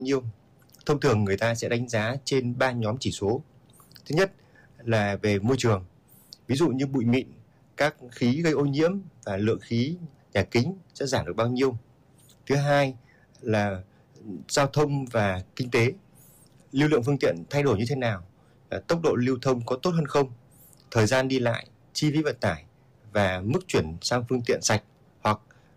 nhiêu? Thông thường người ta sẽ đánh giá trên 3 nhóm chỉ số. Thứ nhất là về môi trường, ví dụ như bụi mịn, các khí gây ô nhiễm và lượng khí nhà kính sẽ giảm được bao nhiêu. Thứ hai là giao thông và kinh tế, lưu lượng phương tiện thay đổi như thế nào, tốc độ lưu thông có tốt hơn không, thời gian đi lại, chi phí vận tải và mức chuyển sang phương tiện sạch hoặc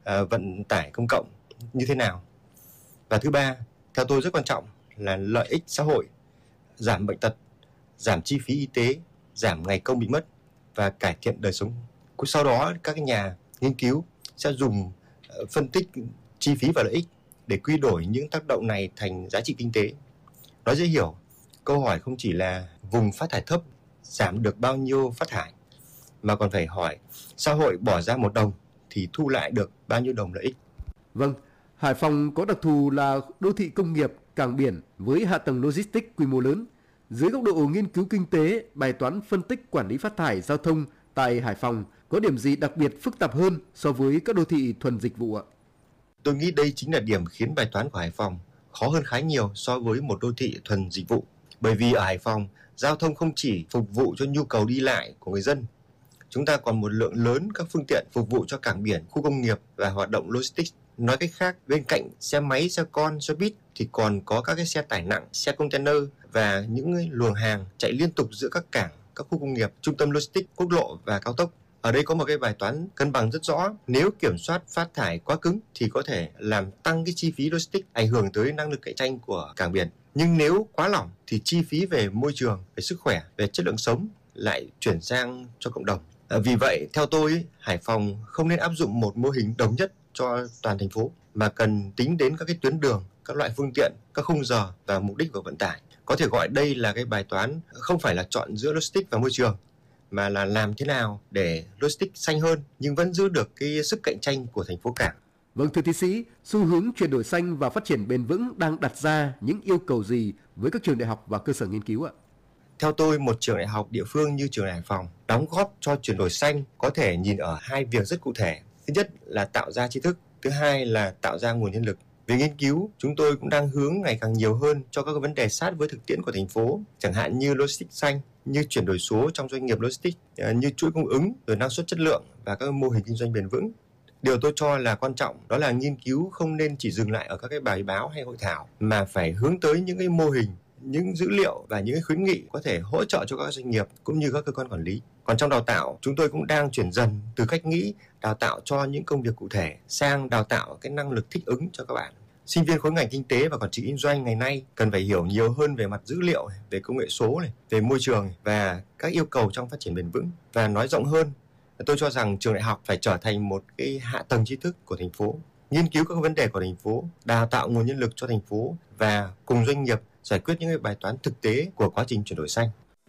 vận tải công cộng như thế nào. Và thứ ba, theo tôi rất quan trọng là lợi ích xã hội, giảm bệnh tật, giảm chi phí y tế, giảm ngày công bị mất và cải thiện đời sống. Sau đó các nhà nghiên cứu sẽ dùng phân tích chi phí và lợi ích để quy đổi những tác động này thành giá trị kinh tế. Nói dễ hiểu, câu hỏi không chỉ là vùng phát thải thấp giảm được bao nhiêu phát thải, mà còn phải hỏi xã hội bỏ ra 1 đồng thì thu lại được bao nhiêu đồng lợi ích. Vâng, Hải Phòng có đặc thù là đô thị công nghiệp, cảng biển với hạ tầng logistics quy mô lớn. Dưới góc độ nghiên cứu kinh tế, bài toán phân tích quản lý phát thải giao thông tại Hải Phòng có điểm gì đặc biệt phức tạp hơn so với các đô thị thuần dịch vụ ạ? Tôi nghĩ đây chính là điểm khiến bài toán của Hải Phòng khó hơn khá nhiều so với một đô thị thuần dịch vụ. Bởi vì ở Hải Phòng, giao thông không chỉ phục vụ cho nhu cầu đi lại của người dân. Chúng ta còn một lượng lớn các phương tiện phục vụ cho cảng biển, khu công nghiệp và hoạt động logistics. Nói cách khác, bên cạnh xe máy, xe con, xe buýt thì còn có các cái xe tải nặng, xe container và những luồng hàng chạy liên tục giữa các cảng, các khu công nghiệp, trung tâm logistics, quốc lộ và cao tốc. Ở đây có một cái bài toán cân bằng rất rõ. Nếu kiểm soát phát thải quá cứng thì có thể làm tăng cái chi phí logistics, ảnh hưởng tới năng lực cạnh tranh của cảng biển. Nhưng nếu quá lỏng thì chi phí về môi trường, về sức khỏe, về chất lượng sống lại chuyển sang cho cộng đồng. Vì vậy, theo tôi, Hải Phòng không nên áp dụng một mô hình đồng nhất cho toàn thành phố, mà cần tính đến các cái tuyến đường, các loại phương tiện, các khung giờ và mục đích của vận tải. Có thể gọi đây là cái bài toán không phải là chọn giữa logistics và môi trường, mà là làm thế nào để logistics xanh hơn nhưng vẫn giữ được cái sức cạnh tranh của thành phố cảng. Vâng, thưa tiến sĩ, xu hướng chuyển đổi xanh và phát triển bền vững đang đặt ra những yêu cầu gì với các trường đại học và cơ sở nghiên cứu ạ? Theo tôi, một trường đại học địa phương như trường Hải Phòng đóng góp cho chuyển đổi xanh có thể nhìn ở 2 việc rất cụ thể. Thứ nhất là tạo ra tri thức, thứ hai là tạo ra nguồn nhân lực. Về nghiên cứu, chúng tôi cũng đang hướng ngày càng nhiều hơn cho các vấn đề sát với thực tiễn của thành phố, chẳng hạn như logistics xanh, như chuyển đổi số trong doanh nghiệp logistics, như chuỗi cung ứng, rồi năng suất chất lượng và các mô hình kinh doanh bền vững. Điều tôi cho là quan trọng đó là nghiên cứu không nên chỉ dừng lại ở các cái bài báo hay hội thảo, mà phải hướng tới những cái mô hình, những dữ liệu và những khuyến nghị có thể hỗ trợ cho các doanh nghiệp cũng như các cơ quan quản lý. Còn trong đào tạo, chúng tôi cũng đang chuyển dần từ cách nghĩ đào tạo cho những công việc cụ thể sang đào tạo cái năng lực thích ứng cho các bạn. Sinh viên khối ngành kinh tế và quản trị kinh doanh ngày nay cần phải hiểu nhiều hơn về mặt dữ liệu, về công nghệ số, về môi trường và các yêu cầu trong phát triển bền vững. Và nói rộng hơn, tôi cho rằng trường đại học phải trở thành một cái hạ tầng tri thức của thành phố, nghiên cứu các vấn đề của thành phố, đào tạo nguồn nhân lực cho thành phố và cùng doanh nghiệp giải quyết những bài toán thực tế của quá trình chuyển đổi xanh.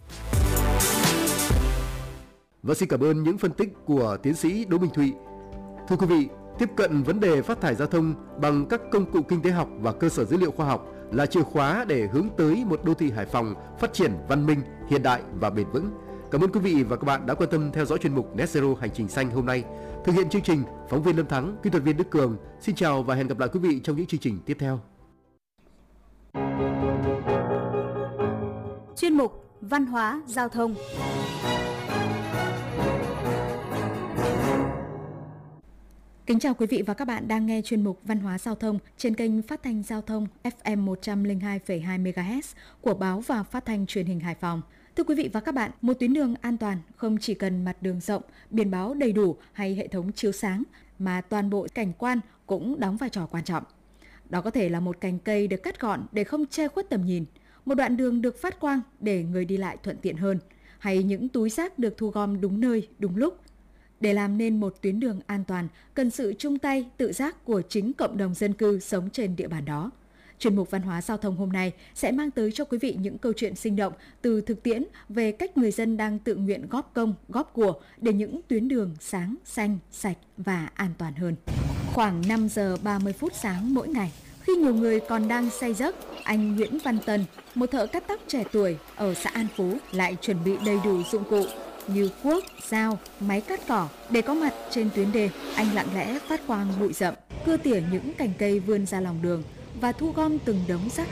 Và xin cảm ơn những phân tích của tiến sĩ Đỗ Minh Thụy. Thưa quý vị, tiếp cận vấn đề phát thải giao thông bằng các công cụ kinh tế học và cơ sở dữ liệu khoa học là chìa khóa để hướng tới một đô thị Hải Phòng phát triển văn minh, hiện đại và bền vững. Cảm ơn quý vị và các bạn đã quan tâm theo dõi chuyên mục Net Zero Hành trình xanh hôm nay. Thực hiện chương trình, phóng viên Lâm Thắng, kỹ thuật viên Đức Cường. Xin chào và hẹn gặp lại quý vị trong những chương trình tiếp theo. Chuyên mục Văn hóa Giao thông. Kính chào quý vị và các bạn đang nghe chuyên mục Văn hóa Giao thông trên kênh Phát thanh Giao thông FM 102,2 MHz của Báo và Phát thanh Truyền hình Hải Phòng. Thưa quý vị và các bạn, một tuyến đường an toàn không chỉ cần mặt đường rộng, biển báo đầy đủ hay hệ thống chiếu sáng, mà toàn bộ cảnh quan cũng đóng vai trò quan trọng. Đó có thể là một cành cây được cắt gọn để không che khuất tầm nhìn, một đoạn đường được phát quang để người đi lại thuận tiện hơn, hay những túi rác được thu gom đúng nơi, đúng lúc. Để làm nên một tuyến đường an toàn, cần sự chung tay, tự giác của chính cộng đồng dân cư sống trên địa bàn đó. Chuyên mục Văn hóa Giao thông hôm nay sẽ mang tới cho quý vị những câu chuyện sinh động từ thực tiễn về cách người dân đang tự nguyện góp công, góp của để những tuyến đường sáng, xanh, sạch và an toàn hơn. Khoảng 5 giờ 30 phút sáng mỗi ngày, khi nhiều người còn đang say giấc, anh Nguyễn Văn Tân, một thợ cắt tóc trẻ tuổi ở xã An Phú, lại chuẩn bị đầy đủ dụng cụ như cuốc, dao, máy cắt cỏ để có mặt trên tuyến đê. Anh lặng lẽ phát quang bụi rậm, cưa tỉa những cành cây vươn ra lòng đường và thu gom từng đống rác